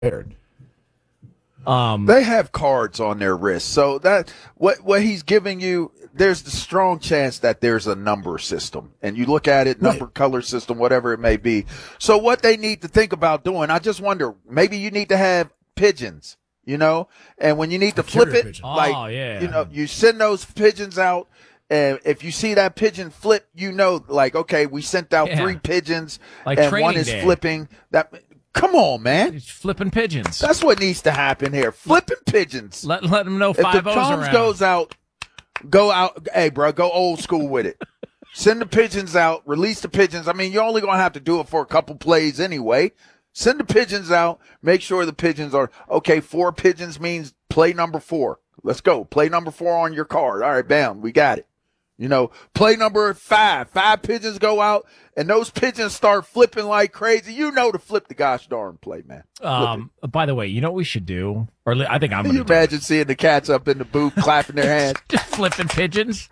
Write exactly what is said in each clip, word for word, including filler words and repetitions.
prepared. Um, they have cards on their wrist, so that what what he's giving you, there's the strong chance that there's a number system, and you look at it, number, right. color system, whatever it may be. So what they need to think about doing, I just wonder, maybe you need to have pigeons, you know, and when you need to flip it, pigeon. like, oh, yeah. you know, you send those pigeons out. And if you see that pigeon flip, you know, like, okay, we sent out yeah. three pigeons, like and one is day. flipping. That, come on, man! It's flipping pigeons. That's what needs to happen here. Flipping pigeons. Let let them know five If the Toms goes out, go out. Hey, bro, go old school with it. Send the pigeons out. Release the pigeons. I mean, you're only gonna have to do it for a couple plays anyway. Send the pigeons out. Make sure the pigeons are okay. Four pigeons means play number four. Let's go. Play number four on your card. All right, bam, we got it. You know, play number five. Five pigeons go out, and those pigeons start flipping like crazy. You know to flip the gosh darn play, man. Um. By the way, you know what we should do? Or I think I'm going to Can you imagine it. seeing the cats up in the booth clapping their hands? Just flipping pigeons.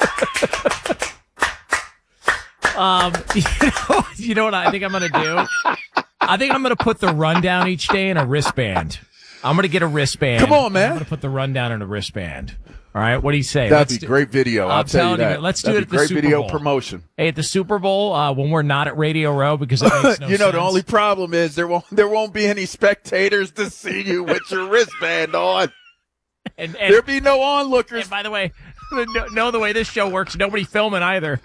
um. You know, you know what I think I'm going to do? I think I'm going to put the rundown each day in a wristband. I'm going to get a wristband. Come on, man. I'm going to put the rundown in a wristband. All right, what do you say? That'd let's be do, great video. I'll I'm tell you that. You, let's That'd do it at the great Super video Bowl. promotion. Hey, at the Super Bowl, uh, when we're not at Radio Row, because it makes no you know sense. The only problem is there won't there won't be any spectators to see you with your wristband on. And, and there'll be no onlookers. And by the way, know the way this show works, nobody filming either.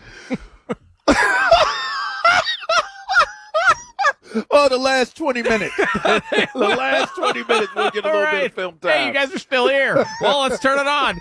Oh, the last twenty minutes. The last twenty minutes, we'll get a little right. bit of film time. Hey, you guys are still here. Well, let's turn it on.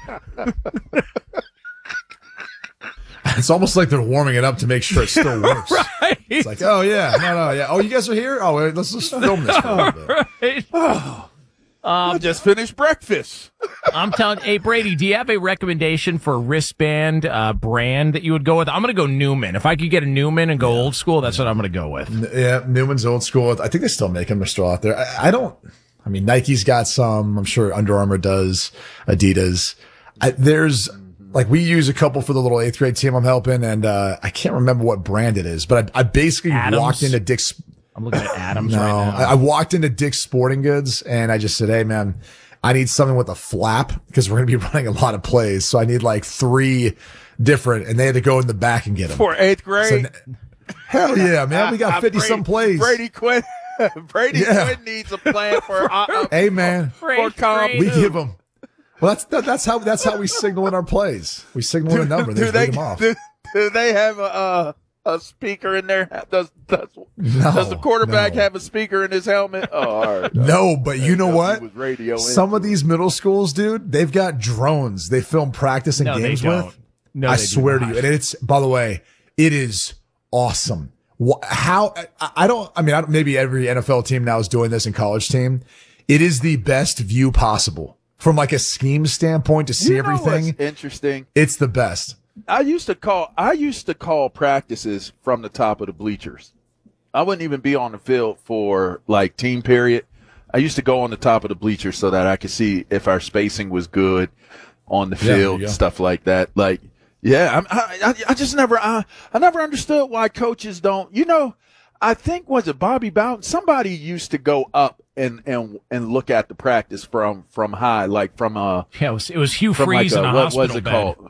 It's almost like they're warming it up to make sure it still works. Right. It's like, oh, yeah, no, no, yeah. Oh, you guys are here? Oh, wait, let's just film this for a little bit. Right. Oh. Um, I just finished breakfast. I'm telling hey, Brady, do you have a recommendation for a wristband uh, brand that you would go with? I'm going to go Newman. If I could get a Newman and go yeah. old school, that's what I'm going to go with. Yeah, Newman's old school. I think they still make them. They're still out there. I, I don't, I mean, Nike's got some. I'm sure Under Armour does, Adidas. I, there's, like, we use a couple for the little eighth grade team I'm helping, and uh, I can't remember what brand it is, but I, I basically Adams. walked into Dick's. I'm looking at Adams no, right now. I, I walked into Dick's Sporting Goods and I just said, hey, man, I need something with a flap because we're going to be running a lot of plays. So I need like three different, and they had to go in the back and get them. For eighth grade? So, hell yeah, man. We got fifty some plays. Brady Quinn. Brady yeah. Quinn needs a plan for, uh, uh, hey, man, for Calm. We give them. Well, that's, that, that's how, that's how we signal in our plays. We signal in a number. They read them off. Do, do they have a, uh, a speaker in there? Does does, no, does the quarterback no. have a speaker in his helmet? Oh, all right. No, but you know what? Radio Some of these middle schools, dude, they've got drones they film practice and no, games they don't. with. No, I they swear do to you. And it's, by the way, it is awesome. How, I don't, I mean, I don't, maybe every N F L team now is doing this and college team. It is the best view possible from like a scheme standpoint to see you know everything. What's interesting. It's the best. I used to call I used to call practices from the top of the bleachers. I wouldn't even be on the field for like team period. I used to go on the top of the bleachers so that I could see if our spacing was good on the field, yeah, stuff like that. Like, yeah, I, I, I just never, I, I never understood why coaches don't. You know, I think was it Bobby Bowden? Somebody used to go up and and and look at the practice from from high, like from uh. Yeah, it was, it was Hugh from Freeze like a, in a what hospital was it bed. called?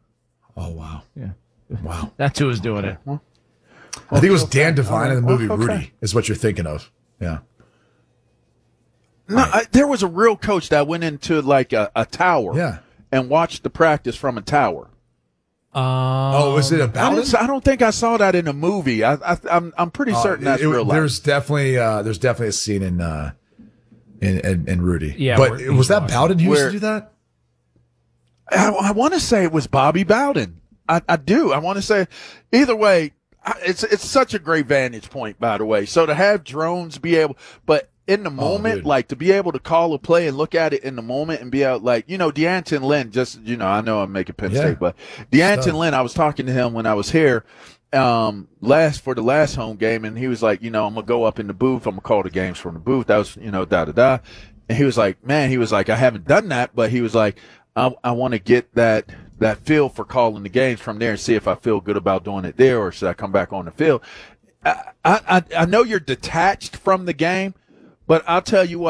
Oh, wow. Yeah. Wow. That's who was doing it. I think it was Dan Devine in the movie okay. Rudy is what you're thinking of. Yeah. No, I, there was a real coach that went into like a, a tower Yeah. and watched the practice from a tower. Um, Oh, is it I, about didn't, it? I don't think I saw that in a movie. I, I, I'm I'm pretty certain Uh, that's it- real life. There's definitely uh, there's definitely a scene in uh, in, in in Rudy. Yeah, but where was he's that watching. Bowden who used Where- to do that? I, I want to say it was Bobby Bowden. I, I do. I want to say either way. I, it's it's such a great vantage point, by the way. So to have drones be able, but in the moment, dude. like to be able to call a play and look at it in the moment and be out like, you know, Deanton Lynn, just, you know, I know I'm making Penn Yeah. State, but Deanton Stuff. Lynn, I was talking to him when I was here, um, last for the last home game. And he was like, you know, I'm going to go up in the booth. I'm going to call the games from the booth. That was, you know, da, da, da. And he was like, man, he was like, I haven't done that, but he was like, I, I want to get that, that feel for calling the games from there and see if I feel good about doing it there or should I come back on the field. I, I, I know you're detached from the game, But I'll tell you what.